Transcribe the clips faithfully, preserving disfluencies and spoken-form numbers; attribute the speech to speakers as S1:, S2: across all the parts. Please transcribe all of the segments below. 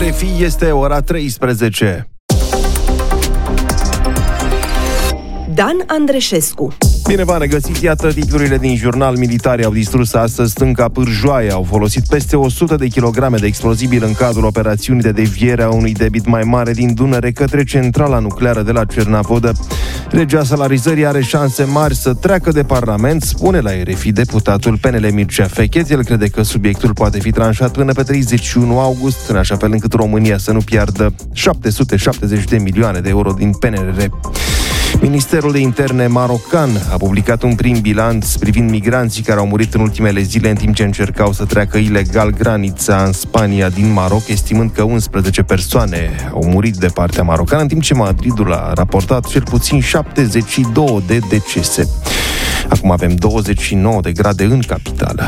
S1: R F I este ora treisprezece.
S2: Dan Andreșescu.
S1: Bine v-am regăsit, iată titlurile din jurnal. Militarii au distrus astăzi stânca Pârjoaia. Au folosit peste o sută de kilograme de explozibil în cadrul operațiunii de deviere a unui debit mai mare din Dunăre către centrala nucleară de la Cernavodă. Legea salarizării are șanse mari să treacă de Parlament, spune la R F I deputatul P N L Mircea Fechet. El crede că subiectul poate fi tranșat până pe treizeci și unu august, în așa fel încât România să nu piardă șapte sute șaptezeci de milioane de euro din P N R R. Ministerul de Interne marocan a publicat un prim bilanț privind migranții care au murit în ultimele zile în timp ce încercau să treacă ilegal granița în Spania din Maroc, estimând că unsprezece persoane au murit de partea marocană, în timp ce Madridul a raportat cel puțin șaptezeci și două de decese. Acum avem douăzeci și nouă de grade în capitală.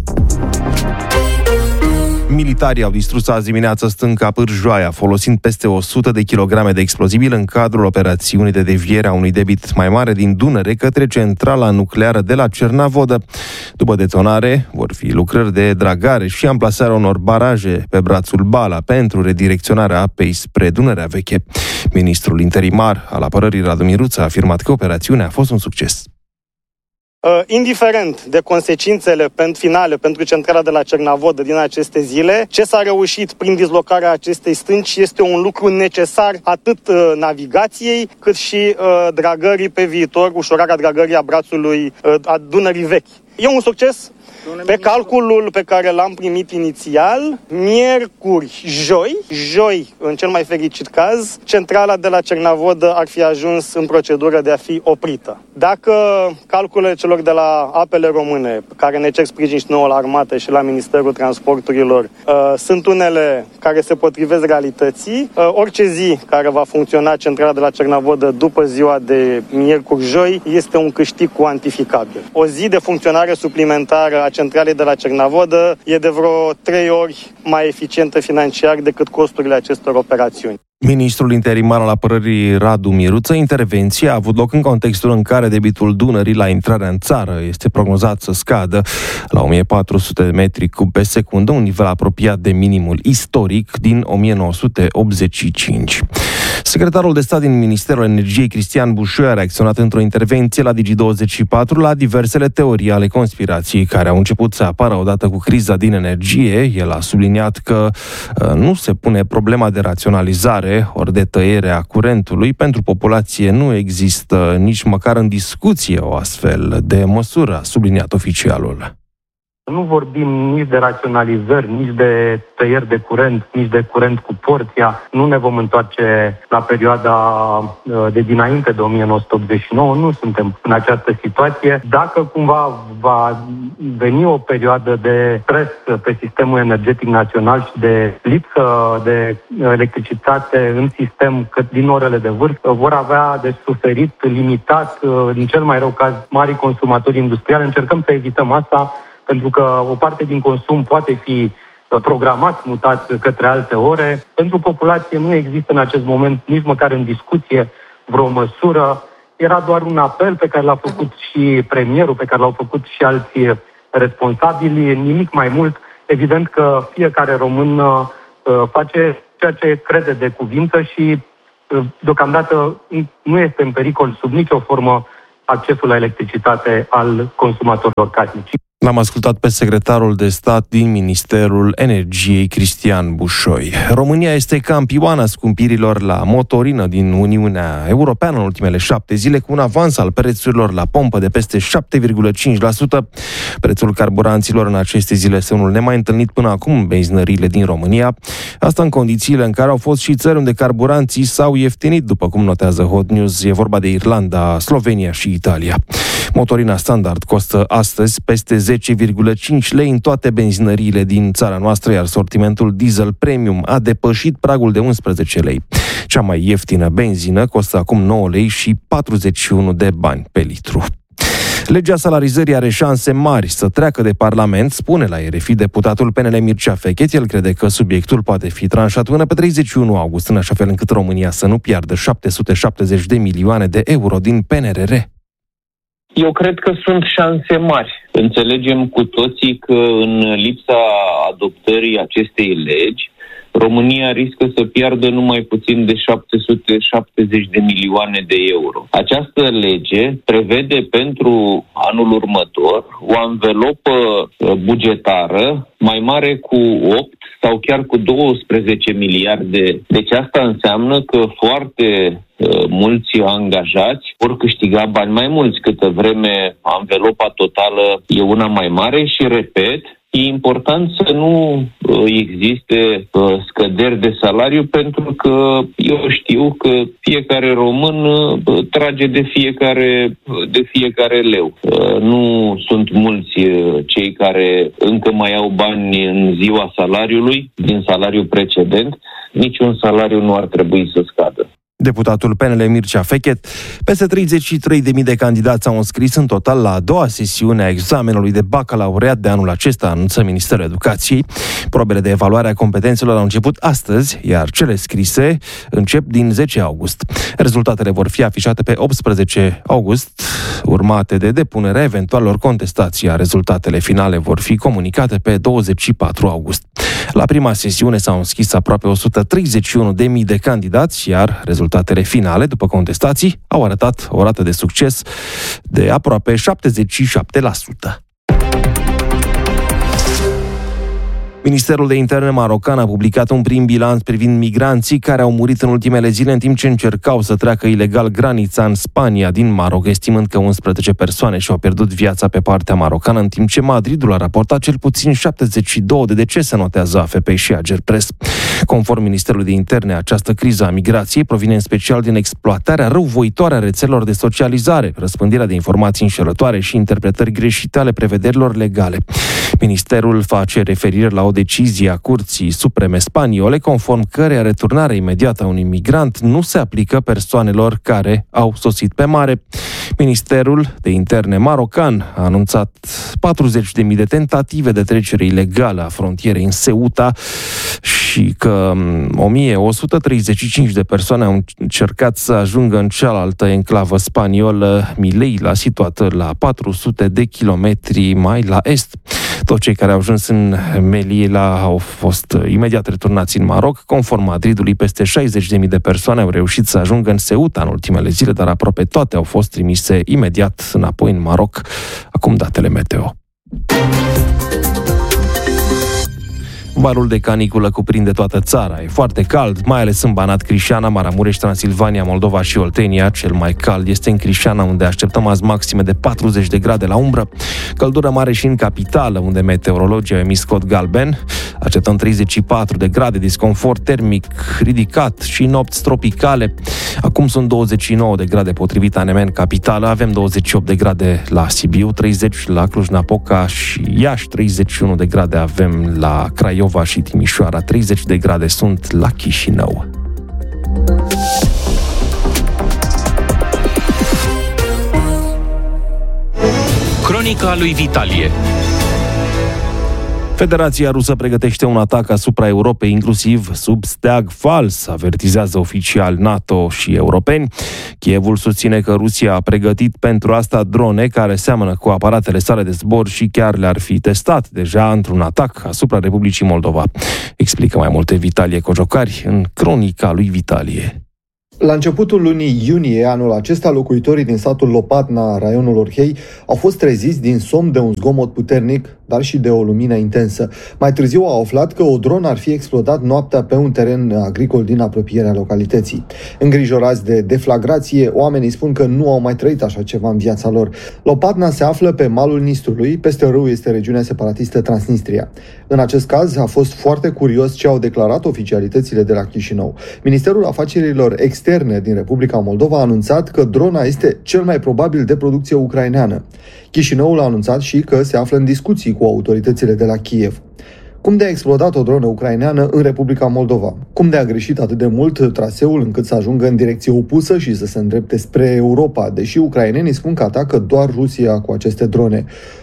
S1: Militarii au distrus azi dimineață stânca Pârjoaia, folosind peste o sută de kilograme de explozibil în cadrul operațiunii de deviere a unui debit mai mare din Dunăre către centrala nucleară de la Cernavodă. După detonare, vor fi lucrări de dragare și amplasarea unor baraje pe brațul Bala pentru redirecționarea apei spre Dunărea Veche. Ministrul interimar al apărării Radu Miruță a afirmat că operațiunea a fost un succes.
S3: Uh, indiferent de consecințele finale pentru centrala de la Cernavodă din aceste zile, ce s-a reușit prin dislocarea acestei stânci este un lucru necesar atât uh, navigației, cât și uh, dragării pe viitor, ușurarea dragării a brațului uh, a Dunării Vechi. E un succes. Pe calculul pe care l-am primit inițial, miercuri, joi, joi, în cel mai fericit caz, centrala de la Cernavodă ar fi ajuns în procedură de a fi oprită. Dacă calculele celor de la apele române, care ne cer sprijin și nouă la armată și la Ministerul Transporturilor, uh, sunt unele care se potrivesc realității, uh, orice zi care va funcționa centrala de la Cernavodă după ziua de miercuri-joi este un câștig cuantificabil. O zi de funcționare suplimentară a centralei de la Cernavodă e de vreo trei ori mai eficientă financiar decât costurile acestor operațiuni.
S1: Ministrul interimar al apărării Radu Miruță, intervenția a avut loc în contextul în care debitul Dunării la intrarea în țară este prognozat să scadă la o mie patru sute de metri cub pe secundă, un nivel apropiat de minimul istoric din o mie nouă sute optzeci și cinci. Secretarul de stat din Ministerul Energiei, Cristian Bușoi, a reacționat într-o intervenție la Digi douăzeci și patru la diversele teorii ale conspirației care au început să apară odată cu criza din energie. El a subliniat că uh, nu se pune problema de raționalizare ori de tăiere a curentului. Pentru populație nu există nici măcar în discuție o astfel de măsură, a subliniat oficialul.
S4: Nu vorbim nici de raționalizări, nici de tăieri de curent, nici de curent cu porția. Nu ne vom întoarce la perioada de dinainte de o mie nouă sute optzeci și nouă. Nu suntem în această situație. Dacă cumva va veni o perioadă de stres pe sistemul energetic național și de lipsă de electricitate în sistem cât din orele de vârf, vor avea de suferit limitat, în cel mai rău caz, mari consumatori industriali. Încercăm să evităm asta, pentru că o parte din consum poate fi programat, mutat către alte ore. Pentru populație nu există în acest moment nici măcar în discuție vreo măsură. Era doar un apel pe care l-a făcut și premierul, pe care l-au făcut și alții responsabili, nimic mai mult. Evident că fiecare român face ceea ce crede de cuvință și deocamdată nu este în pericol sub nicio formă accesul la electricitate al consumatorilor casnici.
S1: L-am ascultat pe secretarul de stat din Ministerul Energiei, Cristian Bușoi. România este campioana scumpirilor la motorină din Uniunea Europeană în ultimele șapte zile, cu un avans al prețurilor la pompă de peste șapte virgulă cinci la sută. Prețul carburanților în aceste zile este unul nemai întâlnit până acum în benzinăriile din România. Asta în condițiile în care au fost și țări unde carburanții s-au ieftinit, după cum notează Hot News. E vorba de Irlanda, Slovenia și Italia. Motorina standard costă astăzi peste zece virgulă cinci lei în toate benzinăriile din țara noastră, iar sortimentul diesel premium a depășit pragul de unsprezece lei. Cea mai ieftină benzină costă acum nouă lei și patruzeci și unu de bani pe litru. Legea salarizării are șanse mari să treacă de Parlament, spune la R F I deputatul P N L Mircea Fechet. El crede că subiectul poate fi tranșat până pe treizeci și unu august, în așa fel încât România să nu piardă șapte sute șaptezeci de milioane de euro din P N R R.
S5: Eu cred că sunt șanse mari. Înțelegem cu toții că în lipsa adoptării acestei legi, România riscă să piardă numai puțin de șapte sute șaptezeci de milioane de euro. Această lege prevede pentru anul următor o anvelopă bugetară mai mare cu opt sau chiar cu douăsprezece miliarde. Deci asta înseamnă că foarte uh, mulți angajați vor câștiga bani mai mulți, câtă vreme anvelopa totală e una mai mare și, repet, e important să nu existe scăderi de salariu, pentru că eu știu că fiecare român trage de fiecare, de fiecare leu. Nu sunt mulți cei care încă mai au bani în ziua salariului, din salariul precedent. Niciun salariu nu ar trebui să scadă.
S1: Deputatul P N L Mircea Fechet. Peste treizeci și trei de mii de candidați au înscris în total la a doua sesiune a examenului de bacalaureat de anul acesta, anunță Ministerul Educației. Probele de evaluare a competențelor au început astăzi, iar cele scrise încep din zece august. Rezultatele vor fi afișate pe optsprezece august, urmate de depunerea eventualelor contestații, iar rezultatele finale vor fi comunicate pe douăzeci și patru august. La prima sesiune s-au înscris aproape o sută treizeci și unu de mii de candidați, iar rezultatele finale, după contestații, au arătat o rată de succes de aproape șaptezeci și șapte la sută. Ministerul de Interne marocan a publicat un prim bilanț privind migranții care au murit în ultimele zile în timp ce încercau să treacă ilegal granița în Spania din Maroc, estimând că unsprezece persoane și-au pierdut viața pe partea marocană, în timp ce Madridul a raportat cel puțin șaptezeci și două de decese, notează A F P și Agerpres. Conform Ministerului de Interne, această criză a migrației provine în special din exploatarea răuvoitoare a rețelelor de socializare, răspândirea de informații înșelătoare și interpretări greșite ale prevederilor legale. Ministerul face referire la o decizie a Curții Supreme Spaniole, conform căreia returnarea imediată a unui migrant nu se aplică persoanelor care au sosit pe mare. Ministerul de Interne marocan a anunțat patruzeci de mii de tentative de trecere ilegală a frontierei în Ceuta și că o mie o sută treizeci și cinci de persoane au încercat să ajungă în cealaltă enclavă spaniolă, Melilla, situată la patru sute de kilometri mai la est. Toți cei care au ajuns în Melilla au fost imediat returnați în Maroc. Conform Madridului, peste șaizeci de mii de persoane au reușit să ajungă în Ceuta în ultimele zile, dar aproape toate au fost trimise imediat înapoi în Maroc. Acum datele meteo. Valul de caniculă cuprinde toată țara. E foarte cald, mai ales în Banat, Crișana, Maramureș, Transilvania, Moldova și Oltenia. Cel mai cald este în Crișana, unde așteptăm azi maxime de patruzeci de grade la umbră. Căldură mare și în capitală, unde meteorologii au emis cod galben. Așteptăm treizeci și patru de grade, disconfort termic ridicat și nopți tropicale. Acum sunt douăzeci și nouă de grade potrivit A N M în capitală. Avem douăzeci și opt de grade la Sibiu, treizeci la Cluj-Napoca și Iași, treizeci și unu de grade avem la Craiova și Timișoara, treizeci de grade sunt la Chișinău.
S6: Cronica lui Vitalie.
S1: Federația Rusă pregătește un atac asupra Europei, inclusiv sub steag fals, avertizează oficiali NATO și europeni. Kievul susține că Rusia a pregătit pentru asta drone care seamănă cu aparatele sale de zbor și chiar le-ar fi testat deja într-un atac asupra Republicii Moldova. Explică mai multe Vitalie Cojocari în Cronica lui Vitalie.
S7: La începutul lunii iunie anul acesta, locuitorii din satul Lopatna, raionul Orhei, au fost treziți din somn de un zgomot puternic, dar și de o lumină intensă. Mai târziu au aflat că o dronă ar fi explodat noaptea pe un teren agricol din apropierea localității. Îngrijorați de deflagrație, oamenii spun că nu au mai trăit așa ceva în viața lor. Lopatna se află pe malul Nistrului, peste râu este regiunea separatistă Transnistria. În acest caz a fost foarte curios ce au declarat oficialitățile de la Chișinău. Ministerul Afacerilor Externe din Republica Moldova a anunțat că drona este cel mai probabil de producție ucraineană. Chișinăul a anunțat și că se află în discuții cu autoritățile de la Kiev. Cum de a explodat o dronă ucraineană în Republica Moldova? Cum de a greșit atât de mult traseul încât să ajungă în direcție opusă și să se îndrepte spre Europa, deși ucrainenii spun că atacă doar Rusia cu aceste drone?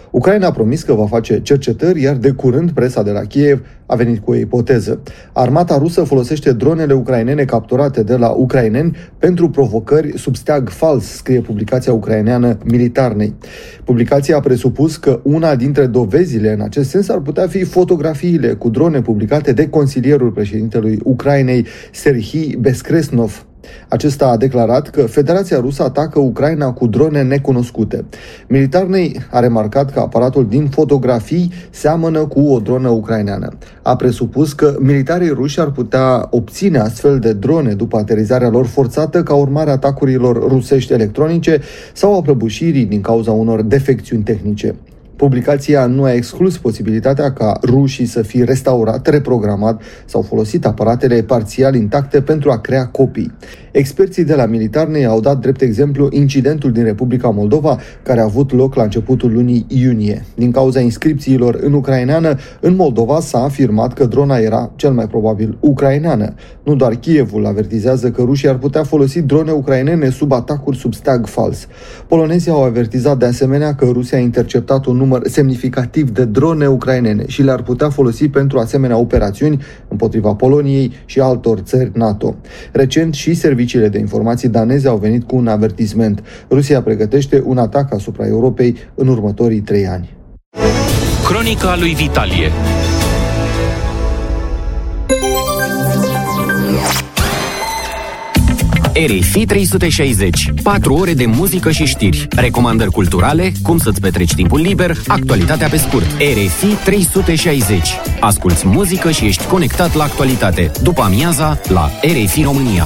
S7: Ucraina a promis că va face cercetări, iar de curând presa de la Kiev a venit cu o ipoteză. Armata rusă folosește dronele ucrainene capturate de la ucraineni pentru provocări sub steag fals, scrie publicația ucraineană Militarnei. Publicația a presupus că una dintre dovezile în acest sens ar putea fi fotografiile cu drone publicate de consilierul președintelui Ucrainei, Serhii Beskresnov. Acesta a declarat că Federația Rusă atacă Ucraina cu drone necunoscute. Militarnei a remarcat că aparatul din fotografii seamănă cu o dronă ucraineană. A presupus că militarii ruși ar putea obține astfel de drone după aterizarea lor forțată ca urmare a atacurilor rusești electronice sau a prăbușirii din cauza unor defecțiuni tehnice. Publicația nu a exclus posibilitatea ca rușii să fi restaurat, reprogramat sau folosit aparatele parțial intacte pentru a crea copii. Experții de la Militarnei au dat drept exemplu incidentul din Republica Moldova, care a avut loc la începutul lunii iunie. Din cauza inscripțiilor în ucraineană, în Moldova s-a afirmat că drona era cel mai probabil ucraineană. Nu doar Kievul avertizează că rușii ar putea folosi drone ucrainene sub atacuri sub steag fals. Polonezii au avertizat de asemenea că Rusia a interceptat un număr semnificativ de drone ucrainene și le-ar putea folosi pentru asemenea operațiuni împotriva Poloniei și altor țări NATO. Recent și serviciile de informații daneze au venit cu un avertisment. Rusia pregătește un atac asupra Europei în următorii trei ani.
S6: Cronica lui Vitalie.
S8: R F I trei sute șaizeci. patru ore de muzică și știri. Recomandări culturale, cum să-ți petreci timpul liber, actualitatea pe scurt. R F I trei sute șaizeci. Asculți muzică și ești conectat la actualitate. După amiaza, la R F I România.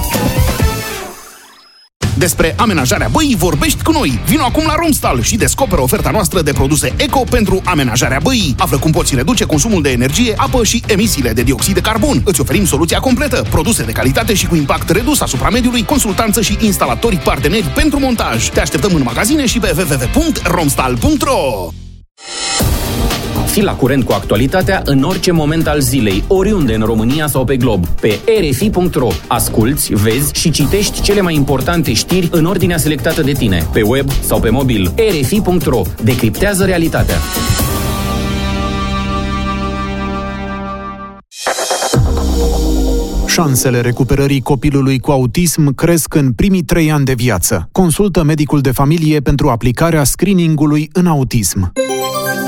S9: Despre amenajarea băii vorbești cu noi. Vino acum la Romstal și descoperă oferta noastră de produse eco pentru amenajarea băii. Află cum poți reduce consumul de energie, apă și emisiile de dioxid de carbon. Îți oferim soluția completă, produse de calitate și cu impact redus asupra mediului, consultanță și instalatori parteneri pentru montaj. Te așteptăm în magazine și pe w w w punct romstal punct r o.
S8: Fii la curent cu actualitatea în orice moment al zilei, oriunde în România sau pe glob. Pe r f i punct r o asculți, vezi și citești cele mai importante știri în ordinea selectată de tine, pe web sau pe mobil. r f i punct r o decriptează realitatea.
S10: Șansele recuperării copilului cu autism cresc în primii trei ani de viață. Consultă medicul de familie pentru aplicarea screeningului în autism.